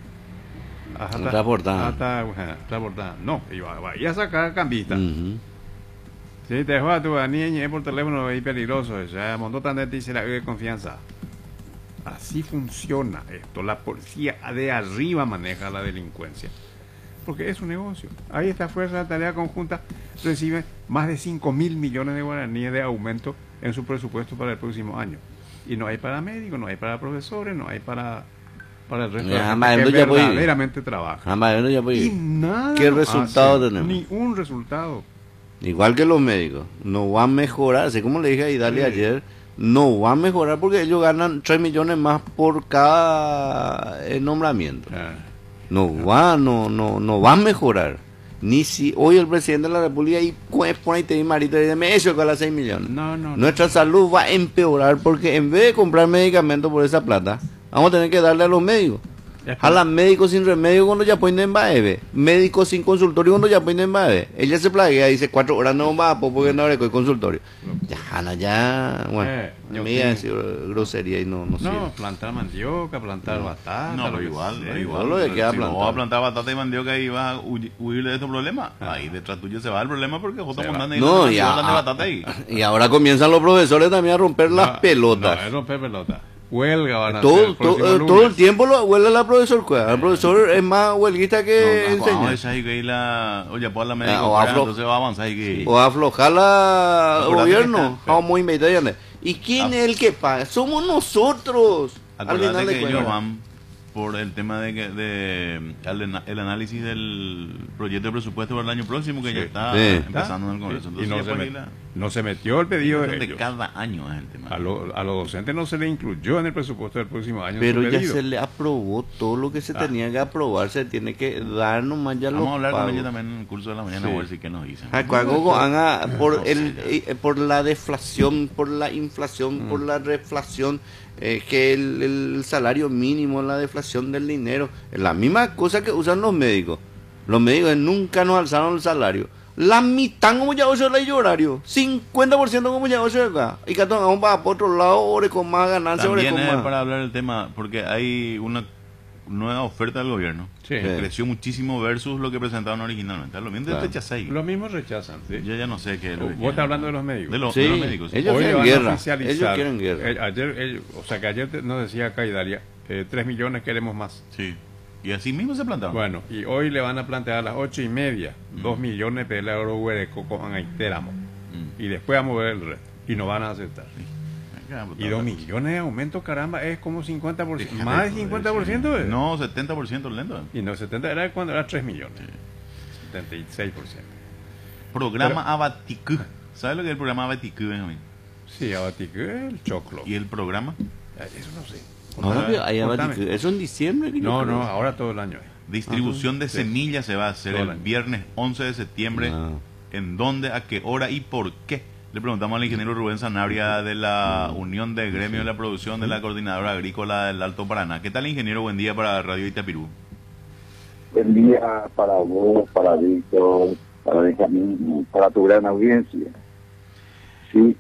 Transportada. No, iba a sacar cambista. Si te dejó a tu niña por teléfono es peligroso, o sea, montó tan de ti se la de confianza. Así funciona esto. La policía de arriba maneja la delincuencia. Porque es un negocio. Ahí esta Fuerza de Tarea Conjunta recibe más de 5.000 millones de guaraníes de aumento en su presupuesto para el próximo año. Y no hay para médicos, no hay para profesores, no hay para el resto de la gente que verdaderamente trabaja. Y nada. ¿Qué resultado tenemos? Ni un resultado. Igual que los médicos, no va a mejorar, así como le dije a Idali ayer, no va a mejorar porque ellos ganan 3 millones más por cada nombramiento. No va a mejorar. Ni si hoy el presidente de la República y por ahí te di marito y dice, me hecho con las 6 millones. Nuestra salud va a empeorar porque en vez de comprar medicamentos por esa plata, vamos a tener que darle a los médicos. A los médicos sin remedio cuando ya ponen en baebe, médicos sin consultorio cuando ya ponen en baebe. Ella se plaguea y dice 4 horas no va porque no habrá consultorio. Ya, bueno, me iba a decir grosería y no sirve. No, plantar mandioca, plantar batata. No, pero igual. Lo de que si no vas a plantar batata y mandioca y vas a huir de estos problemas, ahí detrás tuyo se va el problema porque vos estás montando batata ahí. Y ahora comienzan los profesores también a romper las pelotas. No, es romper pelotas. Huelga van a todo el tiempo lo huelga la profesor. El profesor es más huelguista que enseña. Entonces va a avanzar o aflojar el gobierno. ¿Y quién es el que paga? Somos nosotros. Acordate que ellos van por el tema de el análisis del proyecto de presupuesto para el año próximo que ya está empezando en el Congreso. Entonces, y no se metió el pedido de ellos. Cada año es el tema. A los docentes no se le incluyó en el presupuesto del próximo año. Pero ya se le aprobó todo lo que se tenía que aprobar, se tiene que dar nomás ya. Vamos a hablar con ellos también en el curso de la mañana a ver si qué nos dicen. Por la deflación, por la inflación, por la reflación, que el salario mínimo, la deflación del dinero, es la misma cosa que usan los médicos. Los médicos nunca nos alzaron el salario. La mitad como ya ocho el horario, 50% como ya ocho acá. Y que vamos para otro lado, ore con más ganancias, ore con más. Para hablar del tema, porque hay una nueva oferta del gobierno que creció muchísimo versus lo que presentaron originalmente. Lo mismo rechazan. Los mismos rechazan. ¿Sí? Yo ya no sé qué es lo que vos estás hablando de los médicos. De los médicos. Sí. Ellos quieren guerra. Ellos quieren guerra. Ayer nos decía acá Idalia, 3 millones queremos más. Sí. Y así mismo se plantaron. Bueno, y hoy le van a plantear a las 8:30 2 millones de euros huereco con Aiteramo. Y después vamos a ver el resto. Y no van a aceptar. Y 2 millones de aumento, caramba, es como 50%. ¿Más de 50%? ¿Es? No, 70% lento. Y no, 70% era cuando era 3 millones. 76%. Programa Abaticú. ¿Sabes lo que es el programa Abaticú, Benjamín? Sí, Abaticú es el choclo. ¿Y el programa? Eso no sé. ¿Eso en diciembre? No, ahora todo el año. Distribución de semillas se va a hacer el viernes 11 de septiembre. ¿En dónde, a qué hora y por qué? Le preguntamos al ingeniero Rubén Sanabria de la Unión de Gremio de la Producción de la Coordinadora Agrícola del Alto Paraná. ¿Qué tal, ingeniero? Buen día para Radio Itapirú. Buen día para vos, para Víctor, para Benjamín, para tu gran audiencia. Sí,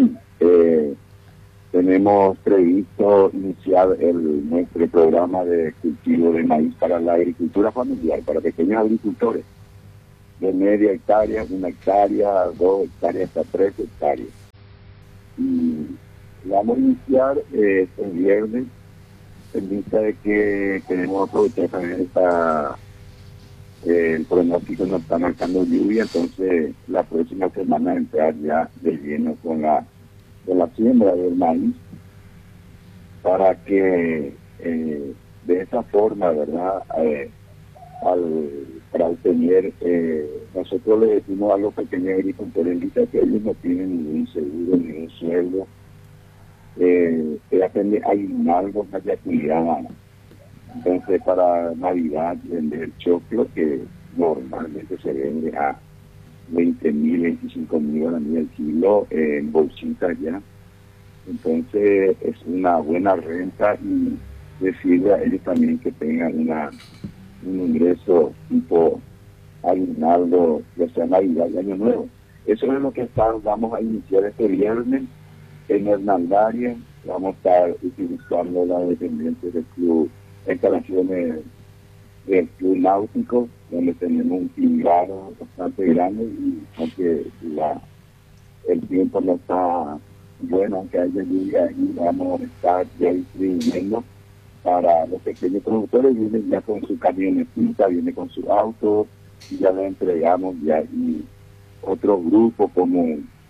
tenemos previsto iniciar nuestro programa de cultivo de maíz para la agricultura familiar, para pequeños agricultores, de media hectárea, 1 hectárea, 2 hectáreas, hasta 3 hectáreas. Y vamos a iniciar el viernes, en vista de que queremos aprovechar también el pronóstico nos está marcando lluvia, entonces la próxima semana entrar ya de lleno con la siembra del maíz, para que de esa forma, ¿verdad? Para obtener, nosotros le decimos a los pequeños agricultores en vista que ellos no tienen ningún seguro, ningún sueldo, hay algo más de actividad. Entonces, para Navidad, vender choclo, que normalmente se vende a 20.000, 25.000 guaraníes el kilo en bolsitas ya. Entonces, es una buena renta y decirle a ellos también que tengan un ingreso tipo aguinaldo, ya sea Navidad y Año Nuevo. Eso es lo que vamos a iniciar este viernes en Hernandaria. Vamos a estar utilizando la dependencia del club, instalaciones del club náutico, donde tenemos un timbrado bastante grande, y aunque el tiempo no está bueno, aunque haya lluvia, y vamos a estar ya distribuyendo para los pequeños productores. Vienen ya con su camionetita, viene con su auto, y ya lo entregamos ya. Y otros grupos como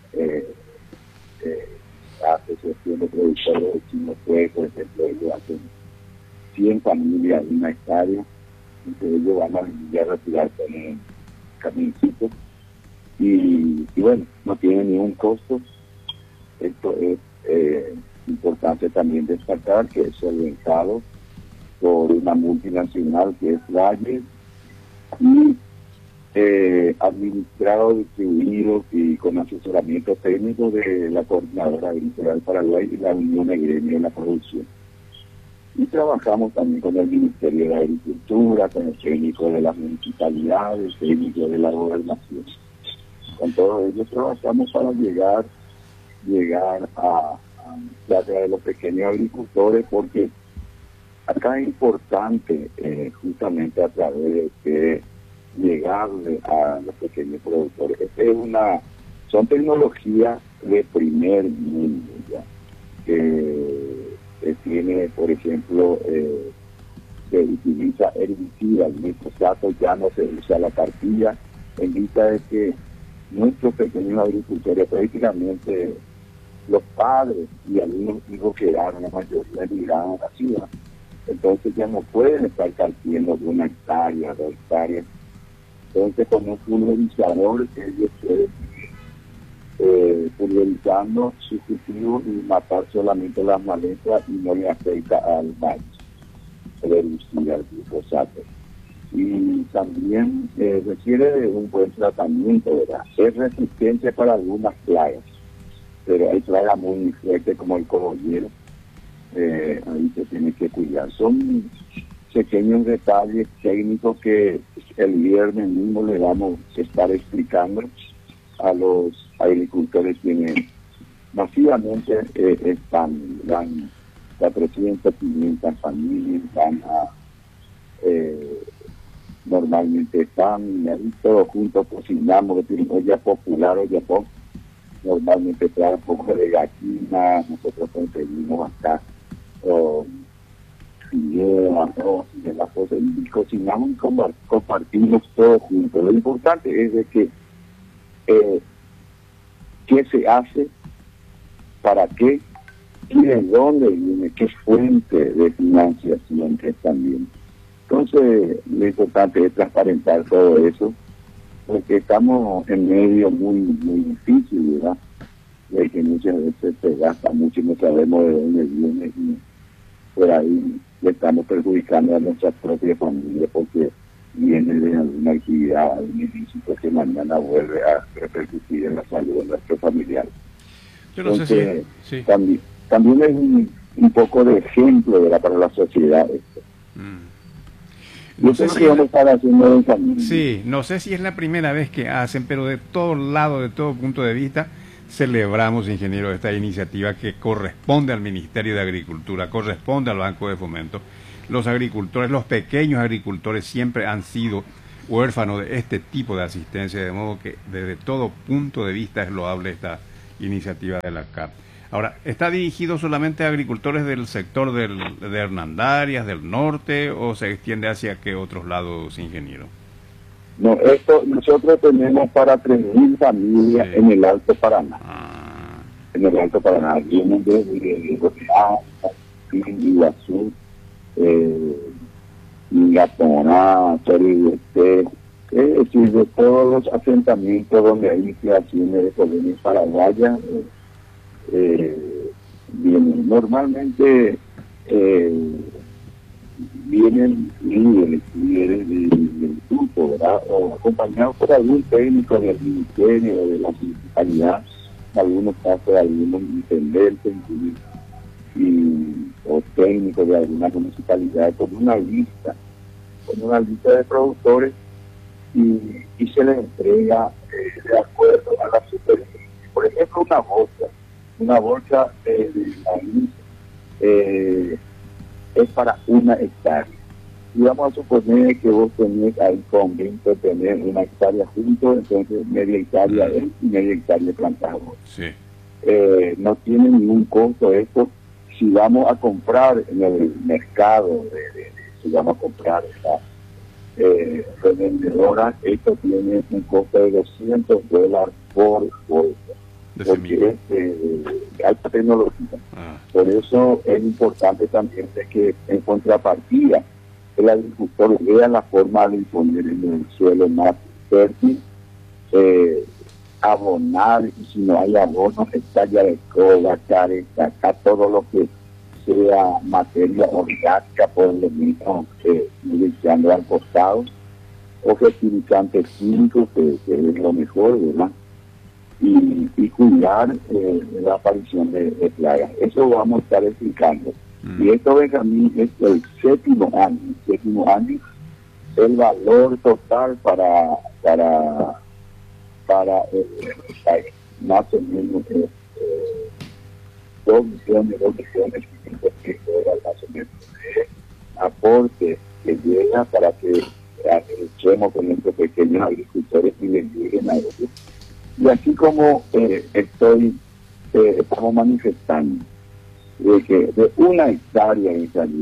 la Asociación de Productores de Chino Fue, por ejemplo, ellos hacen 100 familias en 1 hectárea, entonces ellos van a venir a retirar con un camioncito, y bueno, no tiene ningún costo. Esto es importante también destacar que es solventado por una multinacional que es Valle, y administrado, distribuido y con asesoramiento técnico de la Coordinadora Agrícola del Paraguay y la Unión de Gremio de la Producción. Y trabajamos también con el Ministerio de Agricultura, con el técnico de las municipalidades, técnico de la gobernación. Con todos ellos trabajamos para llegar a de los pequeños agricultores, porque acá es importante justamente a través de llegarle a los pequeños productores. Son tecnologías de primer mundo ya, que tiene, por ejemplo, se utiliza herbicidas, en estos casos ya no se usa la cartilla, en vista de que nuestros pequeños agricultores, prácticamente los padres y algunos hijos quedaron, la mayoría emigraron a la ciudad, entonces ya no pueden estar partiendo de 1 hectárea, 2 hectáreas. Entonces, con un pulverizador, ellos pueden ir pulverizando su cultivo y matar solamente las malezas, y no le afecta al maíz, reducir al glifosato. Y también requiere de un buen tratamiento, ¿verdad? Es resistente para algunas plagas, pero hay plagas muy fuertes como el cogollero, ahí se tiene que cuidar. Son pequeños detalles técnicos que el viernes mismo le vamos a estar explicando a los agricultores, quienes masivamente dan 400, 500 familias, normalmente están ahí todos juntos cocinamos, que tienen olla popular, olla pop, normalmente trae un poco de gallina, nosotros conseguimos acá fideo, arroz y de las cosas, y cocinamos y compartimos todos juntos. Lo importante es de que qué se hace, para qué y de dónde viene, qué fuente de financiación es también. Entonces, lo importante es transparentar todo eso, porque estamos en medio muy difícil, ¿verdad? De que muchas veces se gasta mucho y no sabemos de dónde viene, y por ahí le estamos perjudicando a nuestra propia familia, porque viene de alguna actividad, algún ilícito que mañana vuelve a repercutir en la salud de nuestros familiares. Yo no sé si... Sí. También es un poco de ejemplo, ¿verdad?, para la sociedad esto. No sé si haciendo sí, no sé si es la primera vez que hacen, pero de todos lados, de todo punto de vista, celebramos, ingeniero, esta iniciativa que corresponde al Ministerio de Agricultura, corresponde al Banco de Fomento. Los agricultores, los pequeños agricultores siempre han sido huérfanos de este tipo de asistencia, de modo que desde todo punto de vista es loable esta iniciativa de la CAP. Ahora, ¿está dirigido solamente a agricultores del sector de Hernandarias, del norte, o se extiende hacia qué otros lados, ingeniero? No, esto nosotros tenemos para 3.000 familias en el Alto Paraná. En el Alto Paraná, vienen de Iguazú, Gatona, Choriguete, es decir, de todos los asentamientos donde hay creaciones de colonias paraguayas, vienen. Normalmente vienen líderes del grupo, ¿verdad? O acompañados por algún técnico del ministerio o de la municipalidad, en algunos casos algunos intendentes o técnicos de alguna municipalidad, con una lista de productores y se les entrega de acuerdo a la superficie. Por ejemplo, una bolsa de maíz es para 1 hectárea. Y vamos a suponer que vos tenés ahí convento tener 1 hectárea junto, entonces media hectárea él y media hectárea plantado. Sí. No tiene ningún costo esto. Si vamos a comprar en el mercado, si vamos a comprar esta revendedora, esto tiene un costo de $200 por bolsa. Porque es alta tecnología. Por eso es importante también de que en contrapartida el agricultor vea la forma de poner en el suelo más fértil, abonar, y si no hay abono, estalla de coba, acá todo lo que sea materia orgánica por lo mismo echando al costado, o fertilizantes químicos, que es lo mejor, ¿verdad? Y cuidar la aparición de plagas. Eso vamos a estar explicando. Y esto, Benjamín, es el séptimo año, el valor total para más o menos 2 millones, 500 mil dólares más o menos de aporte que llega para que luchemos con estos pequeños agricultores y les lleguen a ellos. Y así como estamos manifestando de que de 1 hectárea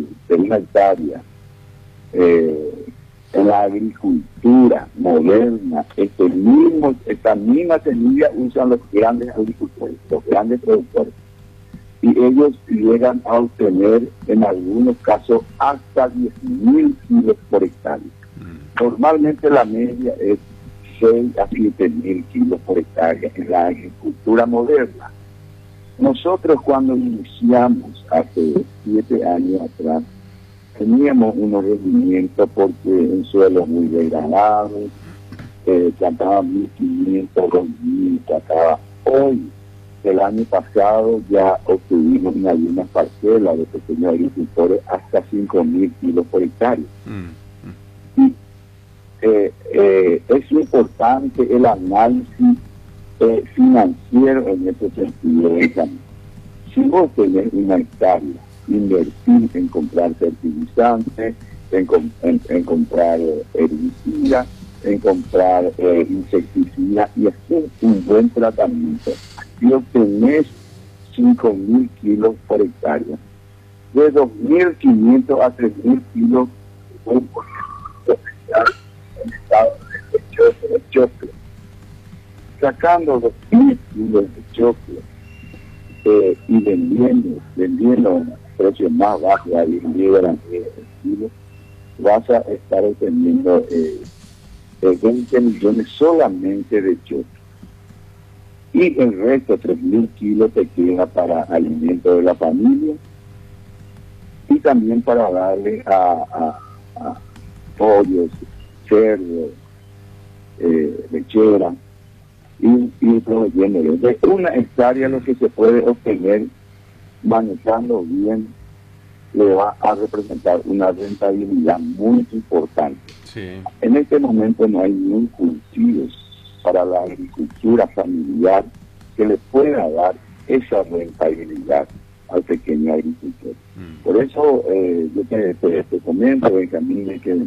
en la agricultura moderna, esta misma semilla usan los grandes agricultores, los grandes productores, y ellos llegan a obtener en algunos casos hasta 10.000 kilos por hectárea. Normalmente la media es 6 a 7.000 kilos por hectárea en la agricultura moderna. Nosotros cuando iniciamos hace 7 años atrás, teníamos unos rendimientos porque en suelos muy degradados, plantaba 1.500, 2.000, plantaba. Hoy, el año pasado, ya obtuvimos en algunas parcelas de pequeños agricultores hasta 5.000 kilos por hectárea. Y es importante el análisis financiero en ese sentido. Si vos tenés 1 hectárea, invertir en comprar fertilizantes, en comprar herbicidas, en comprar insecticidas y hacer un buen tratamiento, y obtenés 5.000 kilos por hectárea. De 2.500 a 3.000 kilos pueden potenciar en estado de choclo. Sacando 2.000 kilos de choclo y vendiendo a precios más bajos, ahí en el kilo, vas a estar obteniendo 20 millones solamente de choclo. Y el resto, 3.000 kilos, te queda para alimento de la familia y también para darle a pollos, cerdos, lechera, y proveyéndole. De 1 hectárea lo que se puede obtener manejando bien le va a representar una rentabilidad muy importante. Sí. En este momento no hay ningún cultivo para la agricultura familiar que le pueda dar esa rentabilidad al pequeño agricultor. Por eso yo te comento, Benjamín, que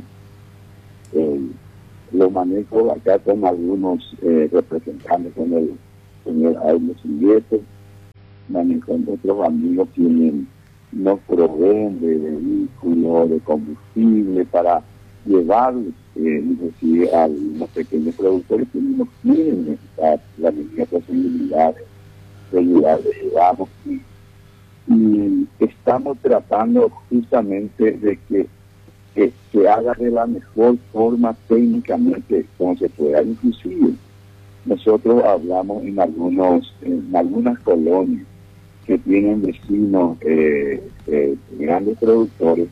lo manejo acá con algunos representantes, con el señor Aile Silvestre, manejo con otros amigos quienes nos proveen de vehículos, de combustible para llevar inclusive a los pequeños productores que no tienen la misma posibilidad de ayudar, de llevarnos. Y estamos tratando justamente de que se haga de la mejor forma técnicamente como se pueda. Inclusive nosotros hablamos en algunas colonias que tienen vecinos grandes productores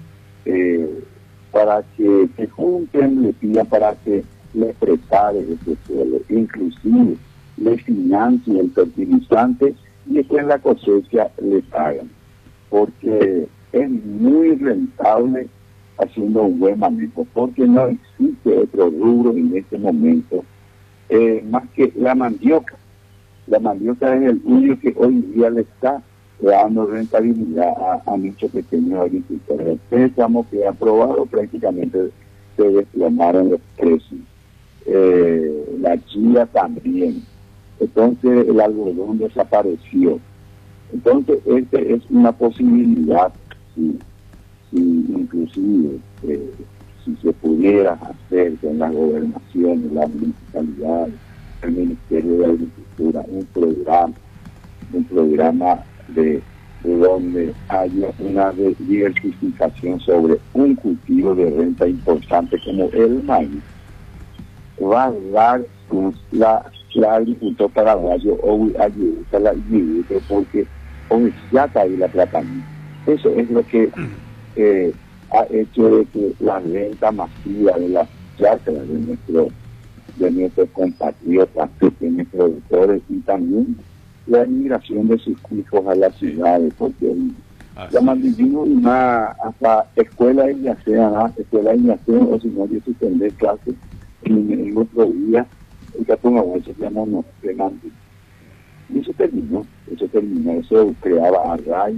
para que se junten, le pidan para que les prepare ese suelo, inclusive le financien el fertilizante y después en la cosecha le pagan, porque es muy rentable haciendo un buen manejo, porque no existe otro rubro en este momento más que la mandioca. La mandioca es el único que hoy día le está dando rentabilidad a muchos pequeños agricultores. El préstamo que ha aprobado prácticamente se desplomaron los precios. La chía también. Entonces el algodón desapareció. Entonces esta es una posibilidad, si inclusive si se pudiera hacer con las gobernaciones, las municipalidades, el Ministerio de Agricultura, un programa de donde haya una diversificación sobre un cultivo de renta importante como el maíz, va a dar la agricultura paraguayo hoy ayuda a la agricultura porque hoy ya está ahí la plata. Eso es lo que ha hecho de que la renta masiva de las chacras de nuestros compatriotas pequeños productores y también la inmigración de sus hijos a las ciudades, porque la mandillino hasta escuela de Iñacea, o si no, yo suspender clases en el otro día, el Catunagüey se llama de mandillino. Y eso terminó, eso creaba arraigo,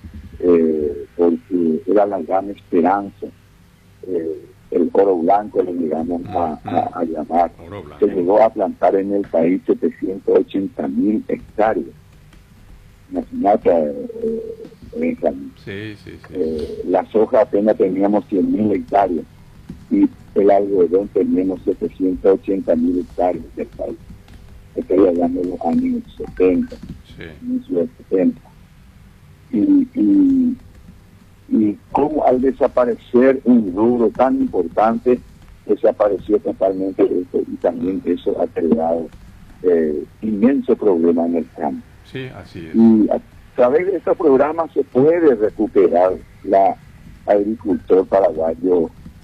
porque era la gran esperanza, el oro blanco le llegamos a llamar. Se llegó a plantar en el país 780.000 hectáreas. Imagínate, la soja apenas teníamos 100.000 hectáreas y el algodón teníamos 780.000 hectáreas del país. Estoy hablando de los años 70, inicios de 70. Y cómo al desaparecer un rubro tan importante, desapareció totalmente esto, y también eso ha creado inmenso problema en el campo. Sí, así es. Y a través de estos programas se puede recuperar la agricultor paraguayo,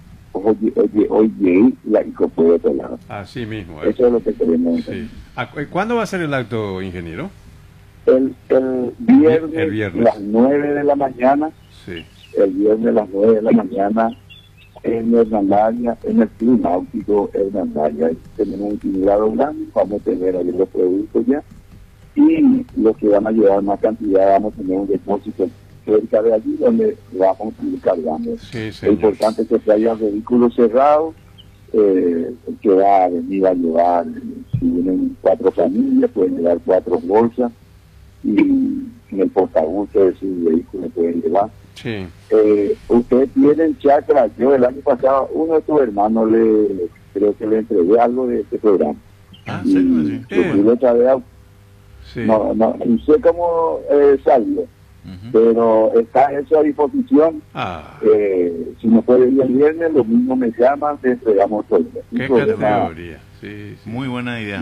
oye, la puede otro lado. Así mismo. Eso es lo que queremos. Sí. ¿Cuándo va a ser el acto, ingeniero? El viernes, las 9 de la mañana. Sí. El viernes a las 9 de la mañana en Hernandaria, en el Club Náutico Hernandaria. Tenemos un tinglado grande, vamos a tener ahí los productos ya. Y los que van a llevar más cantidad, vamos a tener un depósito cerca de allí donde vamos a ir cargando. Sí, lo importante es que haya vehículos cerrados, que va a venir a llevar, si vienen 4 familias, pueden llevar 4 bolsas, y en el portabuque de su vehículo pueden llevar. Sí. Ustedes tienen chacra. Yo el año pasado, uno de tus hermanos creo que le entregué algo de este programa. Sí. Sí. No sé cómo salió, pero está eso a disposición. Si no puede ir el viernes, lo mismo me llaman, te entregamos todo. Qué categoría. Sí. Muy buena idea.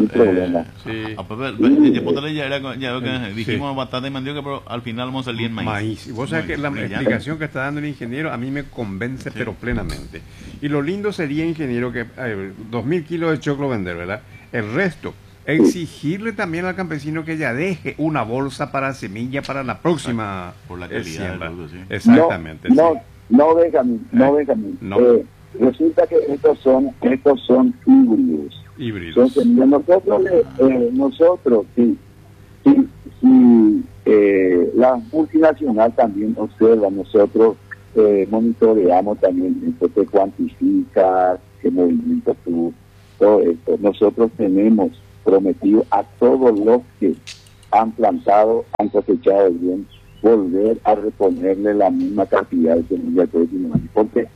Dijimos bastante mandioca, pero al final vamos a salir en maíz. Y vos sabés que la explicación que está dando el ingeniero a mí me convence, pero plenamente. Y lo lindo sería, ingeniero, que 2.000 kilos de choclo vender, ¿verdad? El resto, exigirle también al campesino que ya deje una bolsa para semilla para la próxima por la calidad siembra. Del producto, sí. Exactamente. No, Benjamín. Resulta que estos son híbridos. Híbridos. Entonces, nosotros si la multinacional también observa, nosotros monitoreamos también, esto se cuantifica, qué movimiento tuvo, todo esto. Nosotros tenemos prometido a todos los que han plantado, han cosechado bien, volver a reponerle la misma cantidad de semillas de próximo año, porque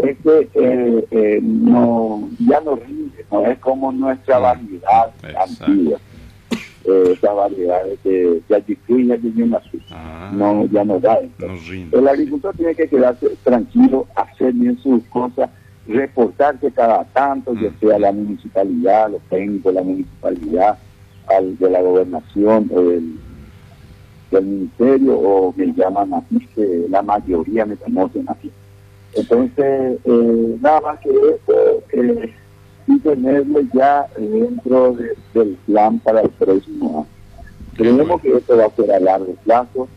no, ya no rinde, no es como nuestra variedad antigua, esa variedad de Yachiquí y no, ya no da. El agricultor tiene que quedarse tranquilo, hacer bien sus cosas, reportarse cada tanto, ya sea la municipalidad, los técnicos de la municipalidad, de la gobernación, del ministerio, o me llaman así, que la mayoría me conocen así. Entonces, nada más que eso, y tenerlo ya dentro del plan para el próximo año. Creemos que esto va a ser a largo plazo,